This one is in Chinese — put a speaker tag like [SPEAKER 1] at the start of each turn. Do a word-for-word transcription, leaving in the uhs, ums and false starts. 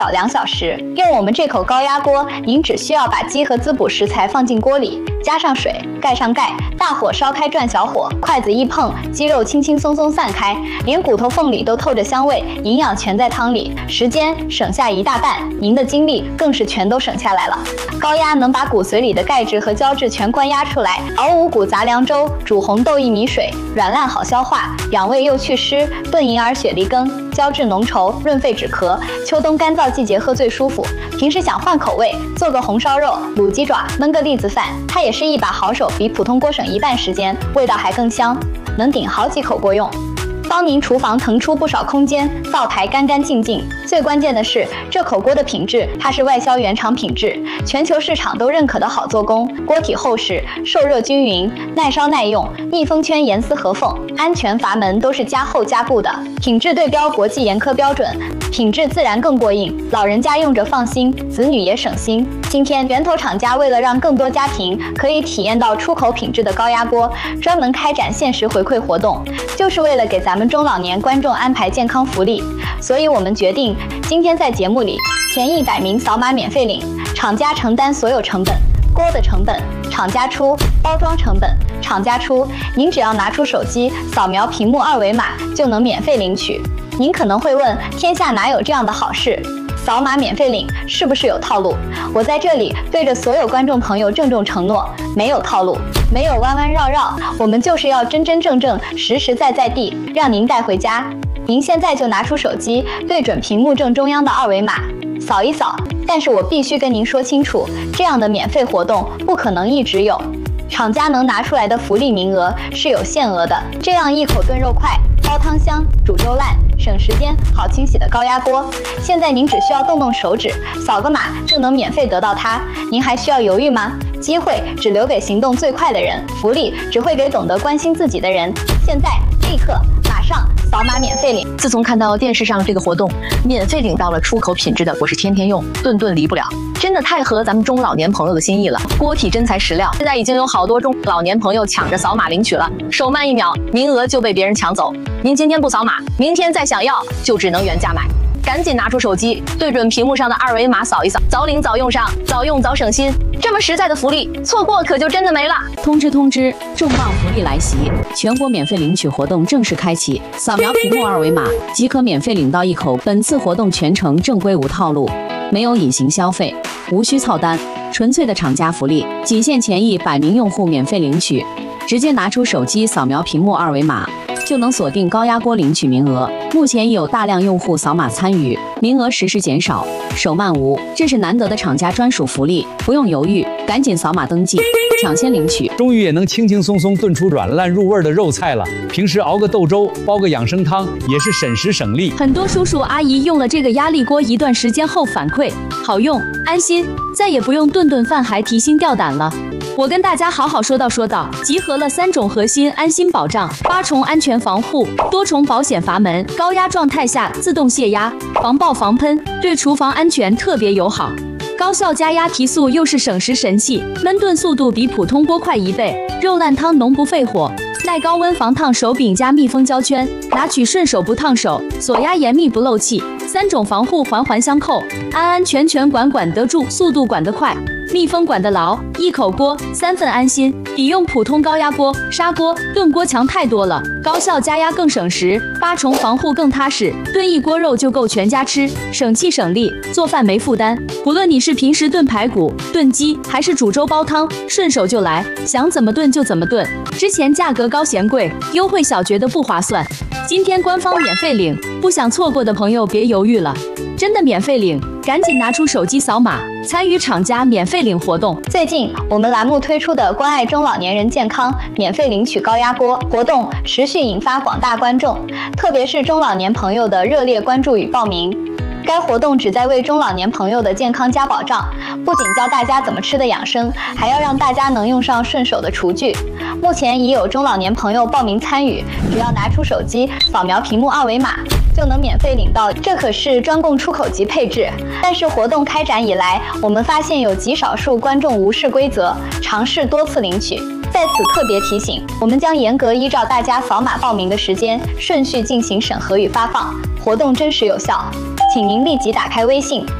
[SPEAKER 1] 小两小时。用我们这口高压锅，您只需要把鸡和滋补食材放进锅里，加上水，盖上盖，大火烧开转小火，筷子一碰，鸡肉轻轻松松散开，连骨头缝里都透着香味，营养全在汤里，时间省下一大半，您的精力更是全都省下来了。高压能把骨髓里的钙质和胶质全关压出来，熬五谷杂粮粥，煮红豆薏米水，软烂好消化，养胃又祛湿，炖银耳雪梨羹，胶质浓稠，润肺止咳，秋冬干燥季节喝最舒服。平时想换口味，做个红烧肉、卤鸡爪，焖个栗子饭，它也是一把好手，比普通锅省一半时间，味道还更香，能顶好几口锅用。帮您厨房腾出不少空间，灶台干干净净。最关键的是，这口锅的品质，它是外销原厂品质，全球市场都认可的好做工。锅体厚实，受热均匀，耐烧耐用，密封圈严丝合缝，安全阀门都是加厚加固的，品质对标国际严苛标准，品质自然更过硬，老人家用着放心，子女也省心。今天源头厂家为了让更多家庭可以体验到出口品质的高压锅，专门开展限时回馈活动，就是为了给咱们中老年观众安排健康福利。所以我们决定今天在节目里前一百名扫码免费领，厂家承担所有成本，锅的成本厂家出，包装成本厂家出，您只要拿出手机扫描屏幕二维码就能免费领取。您可能会问，天下哪有这样的好事？扫码免费领是不是有套路？我在这里对着所有观众朋友郑重承诺，没有套路，没有弯弯绕绕，我们就是要真真正正、实实在在地让您带回家。您现在就拿出手机，对准屏幕正中央的二维码，扫一扫。但是我必须跟您说清楚，这样的免费活动不可能一直有，厂家能拿出来的福利名额是有限额的。这样一口炖肉快，煲汤香，煮粥烂，省时间，好清洗的高压锅，现在您只需要动动手指，扫个码就能免费得到它，您还需要犹豫吗？机会只留给行动最快的人，福利只会给懂得关心自己的人。现在，立刻，马上扫码免费领！
[SPEAKER 2] 自从看到电视上这个活动，免费领到了出口品质的，我是天天用，顿顿离不了，真的太合咱们中老年朋友的心意了。锅体真材实料，现在已经有好多中老年朋友抢着扫码领取了，手慢一秒，名额就被别人抢走。您今天不扫码，明天再想要就只能原价买。赶紧拿出手机，对准屏幕上的二维码扫一扫，早领早用上，早用早省心。这么实在的福利，错过可就真的没了。
[SPEAKER 3] 通知通知，重磅福利来袭！全国免费领取活动正式开启，扫描屏幕二维码即可免费领到一口。本次活动全程正规无套路，没有隐形消费，无需凑单，纯粹的厂家福利，仅限前一百名用户免费领取。直接拿出手机扫描屏幕二维码，就能锁定高压锅领取名额。目前已有大量用户扫码参与，名额实时减少，手慢无，这是难得的厂家专属福利，不用犹豫，赶紧扫码登记，抢先领取。
[SPEAKER 4] 终于也能轻轻松松炖出软烂入味的肉菜了。平时熬个豆粥，煲个养生汤，也是省时省力。
[SPEAKER 3] 很多叔叔阿姨用了这个压力锅一段时间后反馈，好用，安心，再也不用顿顿饭还提心吊胆了。我跟大家好好说道说道，集合了三种核心安心保障，八重安全防护，多重保险阀门，高压状态下自动泄压，防爆防喷，对厨房安全特别友好。高效加压提速又是省时神器，焖炖速度比普通锅快一倍，肉烂汤浓不费火，耐高温防烫手柄加密封胶圈，拿取顺手不烫手，锁压严密不漏气，三种防护环环相扣，安安全全管管得住，速度管得快，密封管得牢，一口锅三份安心，比用普通高压锅、砂锅、炖锅强太多了。高效加压更省时，八重防护更踏实，炖一锅肉就够全家吃，省气省力，做饭没负担。不论你是平时炖排骨、炖鸡，还是煮粥煲汤，顺手就来，想怎么炖就怎么炖。之前价格高嫌贵，优惠小觉得不划算，今天官方免费领，不想错过的朋友别犹豫了，真的免费领，赶紧拿出手机扫码，参与厂家免费领活动。
[SPEAKER 1] 最近我们栏目推出的关爱中老年人健康免费领取高压锅活动持续引发广大观众，特别是中老年朋友的热烈关注与报名。该活动旨在为中老年朋友的健康加保障，不仅教大家怎么吃的养生，还要让大家能用上顺手的厨具。目前已有中老年朋友报名参与，只要拿出手机扫描屏幕二维码，就能免费领到，这可是专供出口级配置。但是活动开展以来，我们发现有极少数观众无视规则，尝试多次领取。在此特别提醒，我们将严格依照大家扫码报名的时间顺序进行审核与发放，活动真实有效。 请您立即打开微信，